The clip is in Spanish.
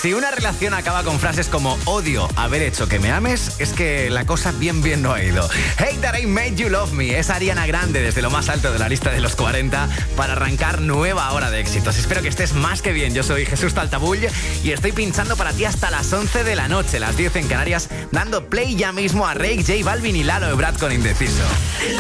Si una relación acaba con frases como odio haber hecho que me ames, es que la cosa bien no ha ido. Hate That I Made You Love Me es Ariana Grande desde lo más alto de la lista de los 40 para arrancar nueva hora de éxitos. Espero que estés más que bien. Yo soy Jesús Taltabull y estoy pinchando para ti hasta las 11 de la noche, las 10 en Canarias, dando play ya mismo a Rake, J Balvin y Lalo Ebrard con Indeciso.